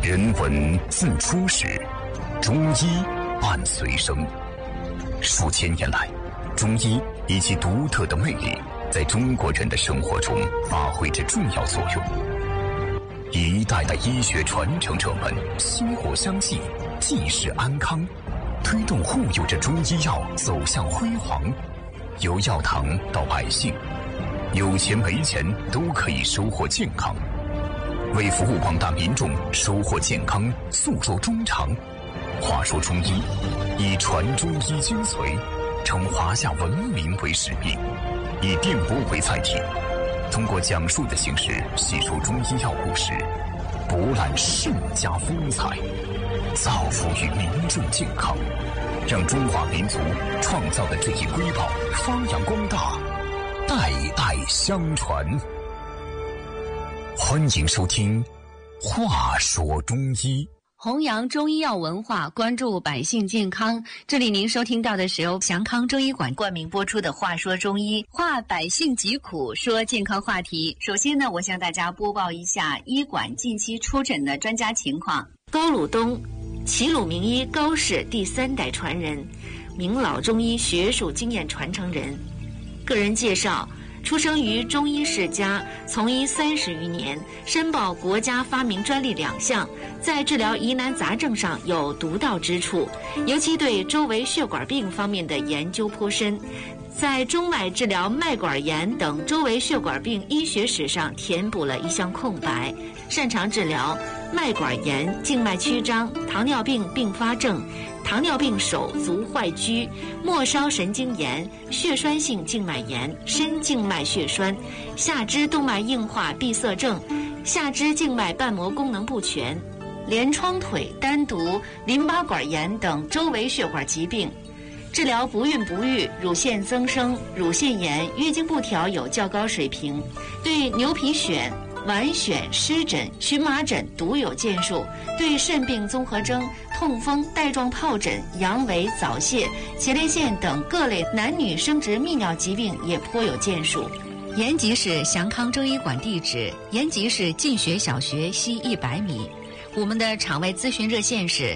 人文自初始，中医伴随生。数千年来，中医以其独特的魅力，在中国人的生活中发挥着重要作用。一代代医学传承者们薪火相继，济世安康，推动护佑着中医药走向辉煌。由药堂到百姓，有钱没钱都可以收获健康。为服务广大民众收获健康，诉说衷肠。话说中医，以传中医精髓，称华夏文明为使命，以电波为载体，通过讲述的形式细说中医药故事，博览圣家风采，造福于民众健康，让中华民族创造的这一瑰宝发扬光大，代代相传。欢迎收听话说中医， 弘扬中医药文化，关注百姓健康。这里您收听到的是由祥康中医馆冠名播出的话说中医，话百姓疾苦，说健康话题。首先呢，我向大家播报一下医馆近期出诊的专家情况。高鲁东，齐鲁名医高氏第3代传人，名老中医学术经验传承人。个人介绍：出生于中医世家，从医30余年，申报国家发明专利2项，在治疗疑难杂症上有独到之处，尤其对周围血管病方面的研究颇深，在中脉治疗脉管炎等周围血管病医学史上填补了一项空白，擅长治疗脉管炎、静脉曲张、糖尿病并发症、糖尿病手足坏疽、末梢神经炎、血栓性静脉炎、深静脉血栓、下肢动脉硬化闭塞症、下肢静脉瓣膜功能不全、连窗腿、单独、淋巴管炎等周围血管疾病，治疗不孕不育、乳腺增生、乳腺炎、月经不调有较高水平，对牛皮癣、脘癣、湿疹、荨麻疹独有建树，对肾病综合征、痛风、带状疱疹、阳痿、早泄、前列腺等各类男女生殖泌尿疾病也颇有建树。延吉市祥康中医馆地址：延吉市进学小学西100米。我们的场外咨询热线是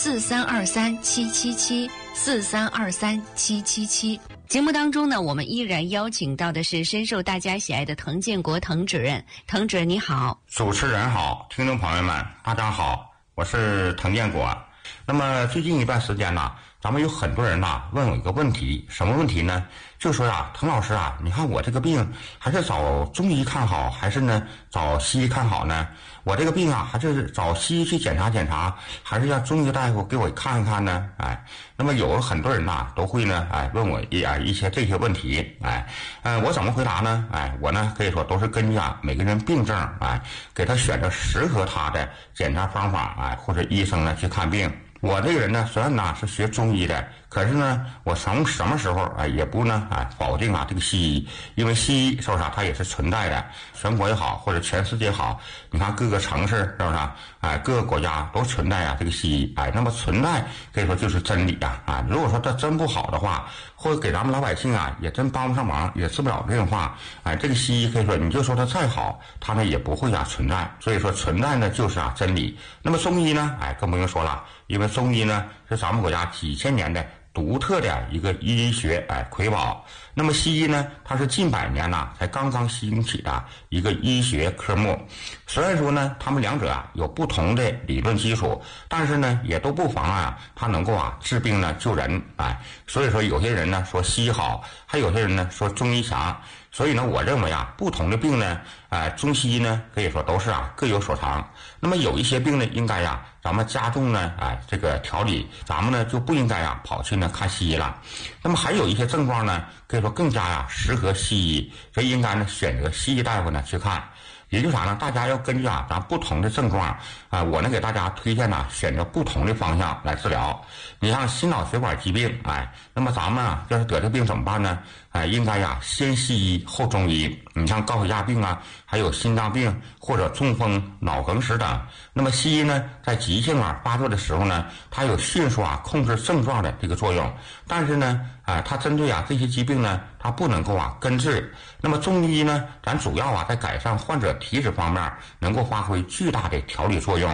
43237774323777。节目当中呢，我们依然邀请到的是深受大家喜爱的滕建国滕主任。滕主任你好。 主持人好，听众朋友们大家好，我是滕建国。那么最近一段时间呢，咱们有很多人呢问我一个问题，什么问题呢？就说呀，滕老师啊，你看我这个病还是找中医看好，还是呢找西医看好呢？我这个病啊，还是找西医去检查检查，还是让中医大夫给我看一看呢？那么有很多人呐都会呢问我一些这些问题，我怎么回答呢？我呢可以说都是根据每个人病症给他选择适合他的检查方法或者医生呢去看病。我这个人呢，虽然呢是学中医的，可是呢，我从什么时候也不呢否定这个西医，因为西医是不是它也是存在的，全国也好或者全世界好，你看各个城市是不是各个国家都存在这个西医那么存在可以说就是真理如果说它真不好的话，或者给咱们老百姓也真帮不上忙，也治不了病的话这个西医可以说你就说它再好，它呢也不会存在。所以说存在呢就是真理。那么中医呢更不用说了，因为中医呢是咱们国家几千年的独特的一个医学瑰宝。那么西医呢，它是近100年才刚刚兴起的一个医学科目。虽然说呢，他们两者有不同的理论基础，但是呢，也都不妨它能够治病呢救人所以说有些人呢说西医好，还有些人呢说中医强。所以呢，我认为不同的病呢，中西医呢可以说都是各有所长。那么有一些病呢，应该咱们加重呢这个调理，咱们呢就不应该跑去呢看西医了。那么还有一些症状呢，可以说更加适合西医，所以应该呢选择西医大夫呢去看。也就是啥呢？大家要根据咱不同的症状我呢给大家推荐选择不同的方向来治疗。你像心脑血管疾病那么咱们要是得这病怎么办呢？应该先西医后中医。你像高血压病还有心脏病或者中风、脑梗死等。那么西医呢，在急性发作的时候呢，它有迅速控制症状的这个作用，但是呢它针对这些疾病呢，它不能够根治。那么中医呢，咱主要在改善患者体质方面能够发挥巨大的调理作用。